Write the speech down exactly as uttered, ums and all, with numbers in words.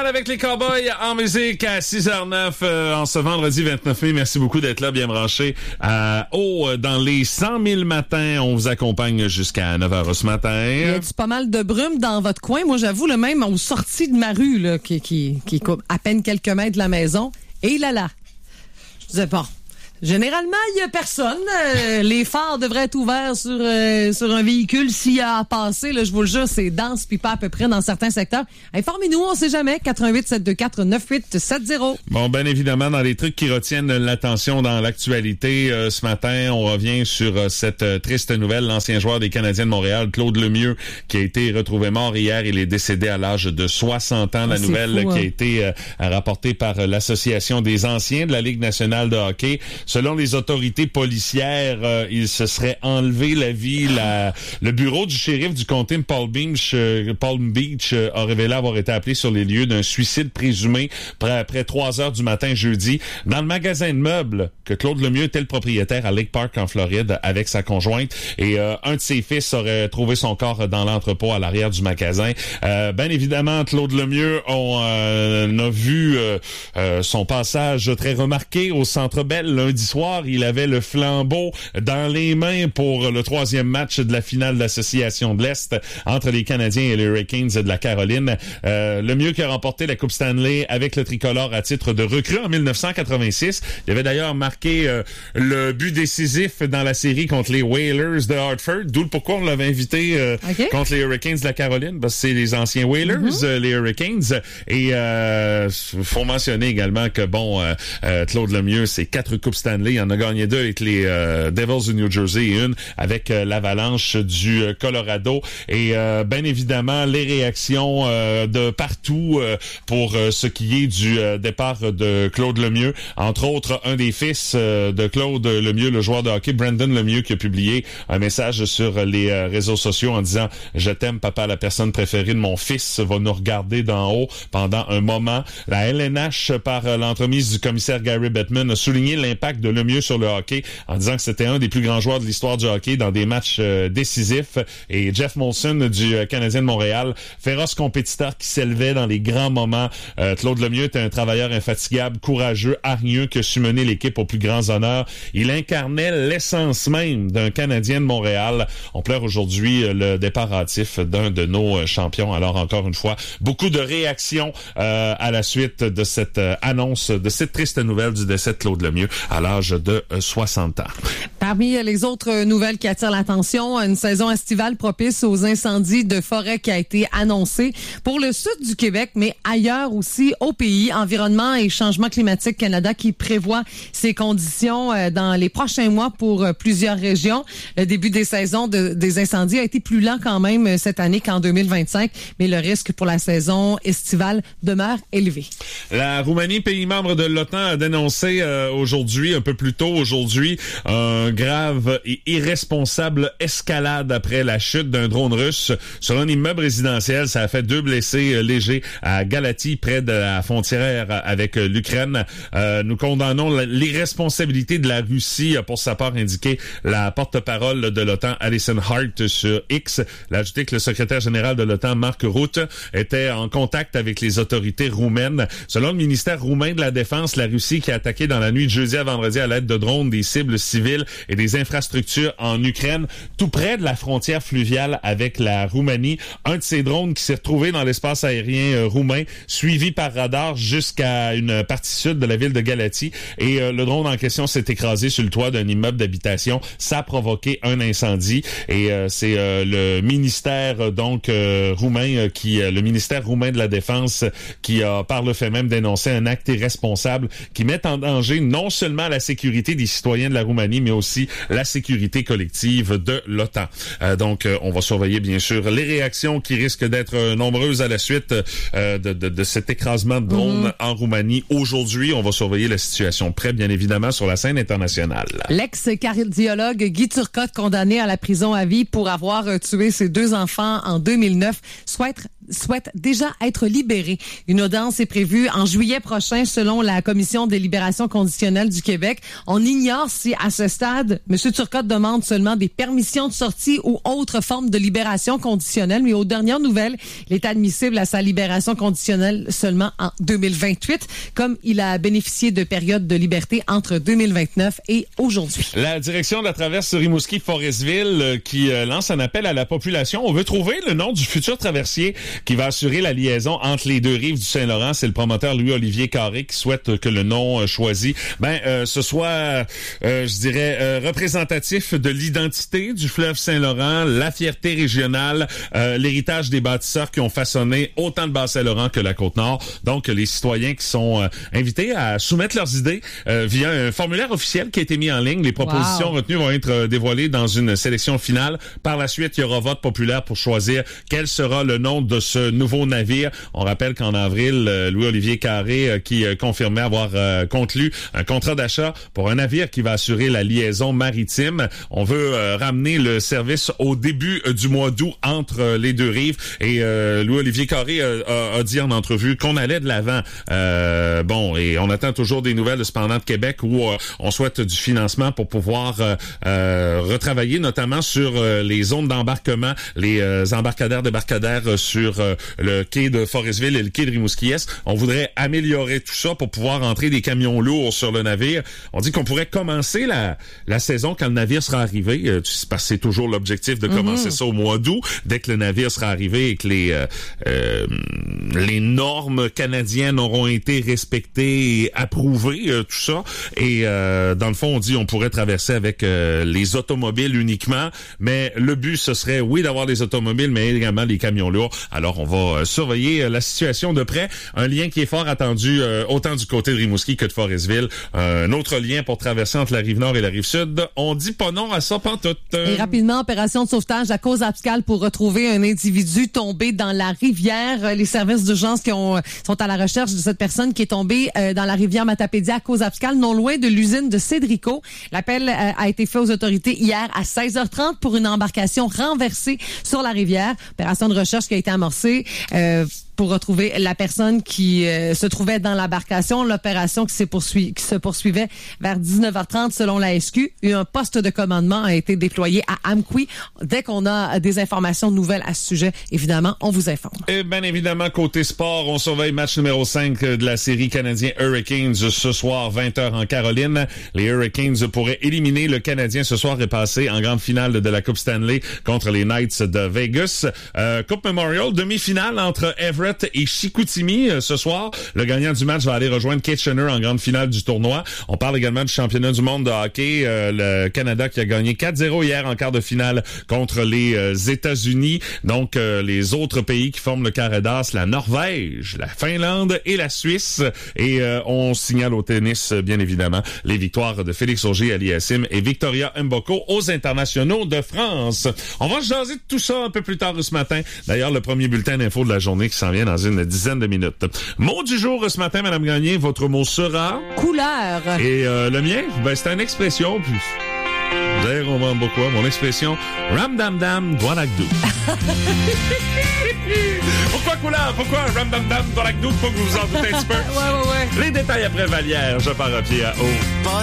avec les Cowboys en musique à six heures neuf euh, en ce vendredi vingt-neuf mai. Merci beaucoup d'être là, bien branché. Euh, oh, dans les cent mille matins, on vous accompagne jusqu'à neuf heures ce matin. Il y a pas mal de brume dans votre coin. Moi, j'avoue, le même aux sorties de ma rue, là, qui, qui, qui est à peine quelques mètres de la maison. Et là, là. Je disais, bon. Généralement, il y a personne. Euh, les phares devraient être ouverts sur euh, sur un véhicule s'il y a à passer. Là, je vous le jure, c'est dense puis pas à peu près dans certains secteurs. Informez-nous, on sait jamais. quatre un huit sept deux quatre neuf huit sept zéro. Bon, bien évidemment, dans les trucs qui retiennent l'attention dans l'actualité, euh, ce matin, on revient sur euh, cette euh, triste nouvelle. L'ancien joueur des Canadiens de Montréal, Claude Lemieux, qui a été retrouvé mort hier. Il est décédé à l'âge de soixante ans. La c'est nouvelle fou, hein? qui a été euh, rapportée par euh, l'Association des anciens de la Ligue nationale de hockey. Selon les autorités policières, euh, il se serait enlevé la vie. La, le bureau du shérif du comté de Palm Beach, euh, Palm Beach euh, a révélé avoir été appelé sur les lieux d'un suicide présumé près, après trois heures du matin jeudi dans le magasin de meubles que Claude Lemieux était le propriétaire à Lake Park en Floride avec sa conjointe. Et euh, un de ses fils aurait trouvé son corps dans l'entrepôt à l'arrière du magasin. Euh, bien évidemment, Claude Lemieux, on euh, a vu euh, euh, son passage très remarqué au Centre Bell lundi soir. Il avait le flambeau dans les mains pour le troisième match de la finale de l'Association de l'Est entre les Canadiens et les Hurricanes de la Caroline. Euh, Lemieux qui a remporté la Coupe Stanley avec le tricolore à titre de recrue en mille neuf cent quatre-vingt-six. Il avait d'ailleurs marqué euh, le but décisif dans la série contre les Whalers de Hartford, d'où le pourquoi on l'avait invité euh, okay. contre les Hurricanes de la Caroline, parce que c'est les anciens Whalers, mm-hmm. euh, les Hurricanes. Et euh, faut mentionner également que bon, euh, euh, Claude Lemieux, c'est quatre Coupes Stanley. Il en a gagné deux avec les euh, Devils du New Jersey et une avec euh, l'Avalanche du euh, Colorado. Et euh, bien évidemment, les réactions euh, de partout euh, pour euh, ce qui est du euh, départ de Claude Lemieux. Entre autres, un des fils euh, de Claude Lemieux, le joueur de hockey, Brandon Lemieux, qui a publié un message sur les euh, réseaux sociaux en disant « Je t'aime, papa, la personne préférée de mon fils va nous regarder d'en haut pendant un moment. » La L N H, par euh, l'entremise du commissaire Gary Bettman, a souligné l'impact de Lemieux sur le hockey en disant que c'était un des plus grands joueurs de l'histoire du hockey dans des matchs euh, décisifs. Et Jeff Molson du euh, Canadien de Montréal, féroce compétiteur qui s'élevait dans les grands moments. Euh, Claude Lemieux était un travailleur infatigable, courageux, hargneux, qui a su mener l'équipe aux plus grands honneurs. Il incarnait l'essence même d'un Canadien de Montréal. On pleure aujourd'hui euh, le départ hâtif d'un de nos euh, champions. Alors encore une fois, beaucoup de réactions euh, à la suite de cette euh, annonce, de cette triste nouvelle du décès de Claude Lemieux à l'âge de euh, soixante ans. Parmi les autres nouvelles qui attirent l'attention, une saison estivale propice aux incendies de forêt qui a été annoncée pour le sud du Québec, mais ailleurs aussi au pays. Environnement et Changement climatique Canada qui prévoit ces conditions dans les prochains mois pour plusieurs régions. Le début des saisons de, des incendies a été plus lent quand même cette année qu'en deux mille vingt-cinq, mais le risque pour la saison estivale demeure élevé. La Roumanie, pays membre de l'OTAN, a dénoncé euh, aujourd'hui, un peu plus tôt aujourd'hui, un grave et irresponsable escalade après la chute d'un drone russe sur un immeuble résidentiel. Ça a fait deux blessés euh, légers à Galatie, près de la frontière avec euh, l'Ukraine. Euh, nous condamnons l'irresponsabilité de la Russie, a pour sa part indiqué la porte-parole de l'OTAN, Alison Hart, sur X. Elle a ajouté que le secrétaire général de l'OTAN, Mark Rutte, était en contact avec les autorités roumaines. Selon le ministère roumain de la Défense, la Russie qui a attaqué dans la nuit de jeudi à vendredi à l'aide de drones des cibles civiles et des infrastructures en Ukraine, tout près de la frontière fluviale avec la Roumanie. Un de ces drones qui s'est retrouvé dans l'espace aérien euh, roumain, suivi par radar jusqu'à une partie sud de la ville de Galatie. Et euh, le drone en question s'est écrasé sur le toit d'un immeuble d'habitation. Ça a provoqué un incendie. Et euh, c'est euh, le ministère donc euh, roumain, euh, qui euh, le ministère roumain de la Défense, qui a par le fait même dénoncé un acte irresponsable qui met en danger non seulement la sécurité des citoyens de la Roumanie, mais aussi la sécurité collective de l'OTAN. Euh, donc, euh, on va surveiller, bien sûr, les réactions qui risquent d'être euh, nombreuses à la suite euh, de, de, de cet écrasement de drone mmh. en Roumanie. Aujourd'hui, on va surveiller la situation près, bien évidemment, sur la scène internationale. L'ex-cardiologue Guy Turcotte, condamné à la prison à vie pour avoir tué ses deux enfants en deux mille neuf, souhaite souhaite déjà être libéré. Une audience est prévue en juillet prochain selon la Commission des libérations conditionnelles du Québec. Québec. On ignore si, à ce stade, M. Turcotte demande seulement des permissions de sortie ou autre forme de libération conditionnelle. Mais aux dernières nouvelles, il est admissible à sa libération conditionnelle seulement en deux mille vingt-huit, comme il a bénéficié de périodes de liberté entre deux mille vingt-neuf et aujourd'hui. La direction de la traverse Rimouski-Forestville euh, qui euh, lance un appel à la population. On veut trouver le nom du futur traversier qui va assurer la liaison entre les deux rives du Saint-Laurent. C'est le promoteur Louis-Olivier Carré qui souhaite que le nom euh, choisi ben, euh, ce soit, euh, je dirais, euh, représentatif de l'identité du fleuve Saint-Laurent, la fierté régionale, euh, l'héritage des bâtisseurs qui ont façonné autant le Bas-Saint-Laurent que la Côte-Nord. Donc, les citoyens qui sont euh, invités à soumettre leurs idées euh, via un formulaire officiel qui a été mis en ligne. Les propositions wow. retenues vont être euh, dévoilées dans une sélection finale. Par la suite, il y aura vote populaire pour choisir quel sera le nom de ce nouveau navire. On rappelle qu'en avril, euh, Louis-Olivier Carré, euh, qui euh, confirmait avoir euh, conclu un contrat d'achat pour un navire qui va assurer la liaison maritime. On veut euh, ramener le service au début euh, du mois d'août entre euh, les deux rives. Et euh, Louis-Olivier Carré euh, a, a dit en entrevue qu'on allait de l'avant. Euh, bon, et on attend toujours des nouvelles cependant de Québec où euh, on souhaite du financement pour pouvoir euh, euh, retravailler notamment sur euh, les zones d'embarquement, les euh, embarcadères, débarcadères euh, sur euh, le quai de Forestville et le quai de Rimouski-Est. On voudrait améliorer tout ça pour pouvoir entrer des camions lourds sur le navire. On dit qu'on pourrait commencer la, la saison quand le navire sera arrivé. Euh, parce que c'est toujours l'objectif de commencer mm-hmm. ça au mois d'août, dès que le navire sera arrivé et que les euh, euh, les normes canadiennes auront été respectées et approuvées, euh, tout ça. Et euh, dans le fond, on dit on pourrait traverser avec euh, les automobiles uniquement, mais le but, ce serait, oui, d'avoir des automobiles, mais également les camions lourds. Alors, on va euh, surveiller euh, la situation de près. Un lien qui est fort attendu euh, autant du côté de Rimouski que de Forestville. Euh, un autre lien pour traverser entre la Rive-Nord et la Rive-Sud. On dit pas non à ça pantoute. Et rapidement, opération de sauvetage à cause abscale pour retrouver un individu tombé dans la rivière. Les services d'urgence qui ont, sont à la recherche de cette personne qui est tombée euh, dans la rivière Matapédia à cause abscale, non loin de l'usine de Cédrico. L'appel euh, a été fait aux autorités hier à seize heures trente pour une embarcation renversée sur la rivière. Opération de recherche qui a été amorcée euh, pour retrouver la personne qui euh, se trouvait dans l'embarcation. L'opération qui, s'est poursuivi, qui se poursuivait vers dix-neuf heures trente selon la S Q. Et un poste de commandement a été déployé à Amqui. Dès qu'on a des informations nouvelles à ce sujet, évidemment, on vous informe. Et bien évidemment, côté sport, on surveille match numéro cinq de la série canadien Hurricanes ce soir, vingt heures en Caroline. Les Hurricanes pourraient éliminer le Canadien ce soir et passer en grande finale de la Coupe Stanley contre les Knights de Vegas. Euh, Coupe Memorial, demi-finale entre Everett et Chicoutimi euh, ce soir. Le gagnant du match va aller rejoindre Kitchener en grande finale du tournoi. On parle également du championnat du monde de hockey. Euh, le Canada qui a gagné quatre zéro hier en quart de finale contre les euh, États-Unis. Donc, euh, les autres pays qui forment le carré d'as, la Norvège, la Finlande et la Suisse. Et euh, on signale au tennis, bien évidemment, les victoires de Félix Auger-Aliassime et Victoria Mboko aux internationaux de France. On va jaser de tout ça un peu plus tard ce matin. D'ailleurs, le premier bulletin d'info de la journée qui s'en vient dans une dizaine de minutes. Mot du jour ce matin, Madame Gagné, votre mot sera... Couleur. Et euh, le mien, ben c'est une expression, puis... Vous allez comprendre pourquoi. Mon expression, Ram Dam Dam Douanakdou. Pourquoi couleur? Pourquoi Ram Dam Dam Douanakdou? Faut que vous vous en doutez un petit peu. ouais, ouais, ouais. Les détails après Vallière, je pars à pied à eau.